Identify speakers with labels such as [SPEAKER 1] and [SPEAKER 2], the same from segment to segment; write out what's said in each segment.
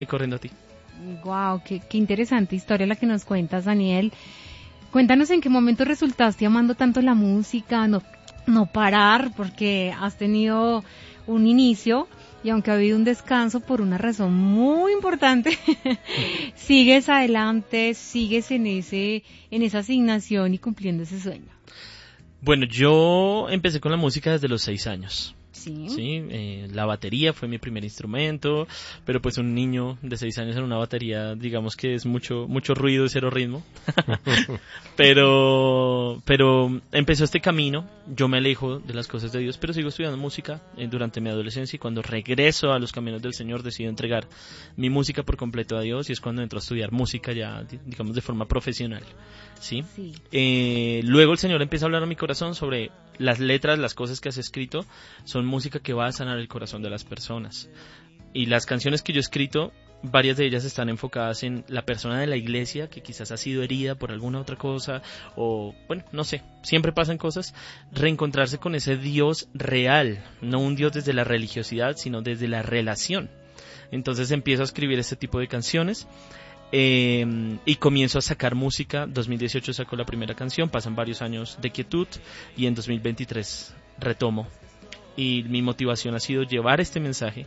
[SPEAKER 1] y corriendo a ti.
[SPEAKER 2] Wow, qué interesante historia la que nos cuentas, Daniel. Cuéntanos en qué momento resultaste amando tanto la música, no parar, porque has tenido un inicio y aunque ha habido un descanso por una razón muy importante, sigues adelante, sigues en esa asignación y cumpliendo ese sueño.
[SPEAKER 1] Bueno, yo empecé con la música desde los 6 años.
[SPEAKER 2] Sí.
[SPEAKER 1] Sí, la batería fue mi primer instrumento, pero pues un niño de 6 años en una batería, digamos que es mucho ruido y cero ritmo. pero empezó este camino, yo me alejo de las cosas de Dios, pero sigo estudiando música durante mi adolescencia, y cuando regreso a los caminos del Señor decido entregar mi música por completo a Dios, y es cuando entro a estudiar música ya, digamos, de forma profesional. ¿Sí? Luego el Señor empieza a hablar a mi corazón sobre las letras, las cosas que has escrito, son música que va a sanar el corazón de las personas. Y las canciones que yo he escrito, varias de ellas están enfocadas en la persona de la iglesia que quizás ha sido herida por alguna otra cosa, o bueno, no sé, siempre pasan cosas, reencontrarse con ese Dios real, no un Dios desde la religiosidad, sino desde la relación. Entonces empiezo a escribir este tipo de canciones. Y comienzo a sacar música. 2018 sacó la primera canción, pasan varios años de quietud y en 2023 retomo, y mi motivación ha sido llevar este mensaje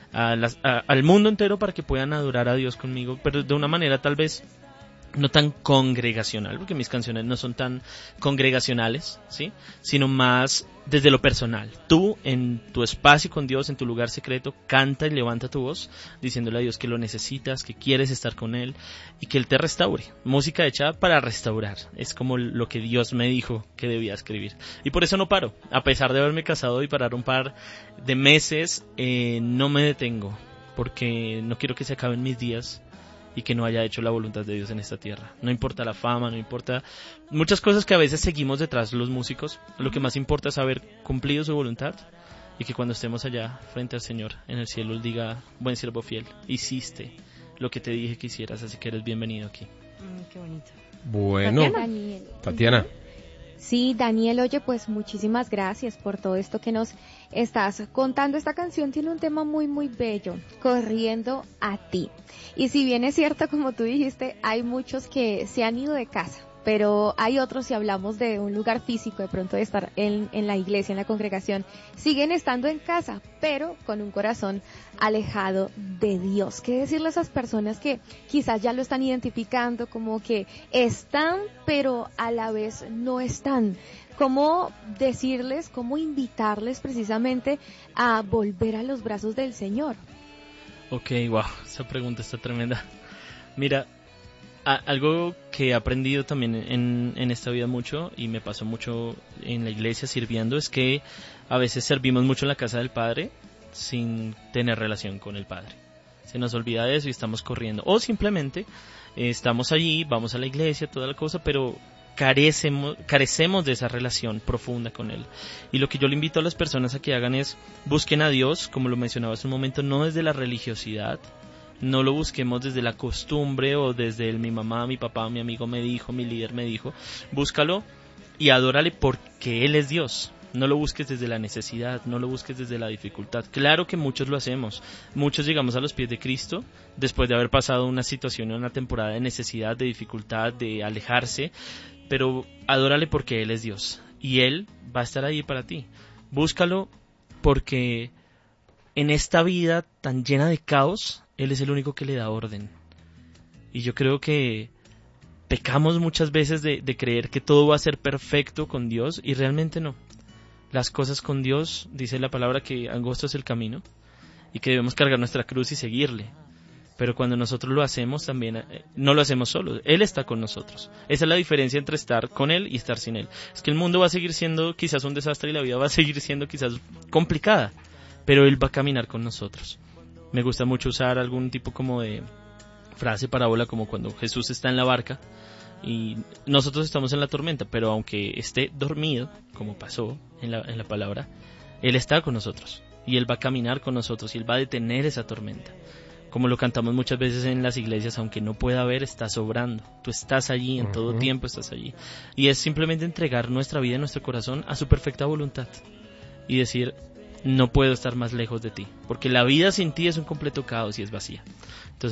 [SPEAKER 1] al mundo entero para que puedan adorar a Dios conmigo, pero de una manera tal vez no tan congregacional, porque mis canciones no son tan congregacionales, ¿sí? Sino más desde lo personal. Tú, en tu espacio con Dios, en tu lugar secreto, canta y levanta tu voz, diciéndole a Dios que lo necesitas, que quieres estar con Él y que Él te restaure. Música hecha para restaurar. Es como lo que Dios me dijo que debía escribir. Y por eso no paro. A pesar de haberme casado y parar un par de meses, no me detengo, porque no quiero que se acaben mis días y que no haya hecho la voluntad de Dios en esta tierra. No importa la fama, no importa muchas cosas que a veces seguimos detrás los músicos. Lo que más importa es haber cumplido su voluntad, y que cuando estemos allá frente al Señor en el cielo Él diga: buen siervo fiel, hiciste lo que te dije que hicieras, así que eres bienvenido aquí.
[SPEAKER 2] Qué bonito.
[SPEAKER 3] Bueno, Tatiana.
[SPEAKER 4] Sí, Daniel, oye, pues muchísimas gracias por todo esto que nos estás contando. Esta canción tiene un tema muy, muy bello, Corriendo a ti. Y si bien es cierto, como tú dijiste, hay muchos que se han ido de casa, pero hay otros, si hablamos de un lugar físico, de pronto de estar en la iglesia, en la congregación, siguen estando en casa, pero con un corazón alejado de Dios. ¿Qué decirle a esas personas que quizás ya lo están identificando como que están, pero a la vez no están? ¿Cómo decirles, cómo invitarles precisamente a volver a los brazos del Señor?
[SPEAKER 1] Ok, wow, esa pregunta está tremenda. Mira, algo que he aprendido también en esta vida mucho, y me pasó mucho en la iglesia sirviendo, es que a veces servimos mucho en la casa del Padre sin tener relación con el Padre. Se nos olvida de eso y estamos corriendo. O simplemente estamos allí, vamos a la iglesia, toda la cosa, pero carecemos de esa relación profunda con Él. Y lo que yo le invito a las personas a que hagan es: busquen a Dios, como lo mencionaba hace un momento, no desde la religiosidad. No lo busquemos desde la costumbre o desde mi mamá, mi papá, mi amigo me dijo, mi líder me dijo. Búscalo y adórale porque Él es Dios. No lo busques desde la necesidad, no lo busques desde la dificultad. Claro que muchos lo hacemos. Muchos llegamos a los pies de Cristo después de haber pasado una situación, una temporada de necesidad, de dificultad, de alejarse. Pero adórale porque Él es Dios y Él va a estar ahí para ti. Búscalo porque en esta vida tan llena de caos, Él es el único que le da orden. Y yo creo que pecamos muchas veces de creer que todo va a ser perfecto con Dios, y realmente no. Las cosas con Dios, dice la palabra que angosto es el camino y que debemos cargar nuestra cruz y seguirle. Pero cuando nosotros lo hacemos también, no lo hacemos solos, Él está con nosotros. Esa es la diferencia entre estar con Él y estar sin Él. Es que el mundo va a seguir siendo quizás un desastre y la vida va a seguir siendo quizás complicada, pero Él va a caminar con nosotros. Me gusta mucho usar algún tipo como de frase, parábola, como cuando Jesús está en la barca y nosotros estamos en la tormenta, pero aunque esté dormido, como pasó en la palabra, Él está con nosotros y Él va a caminar con nosotros y Él va a detener esa tormenta. Como lo cantamos muchas veces en las iglesias, aunque no pueda ver, está sobrando. Tú estás allí, en todo tiempo estás allí. Y es simplemente entregar nuestra vida y nuestro corazón a su perfecta voluntad y decir: no puedo estar más lejos de ti, porque la vida sin ti es un completo caos y es vacía.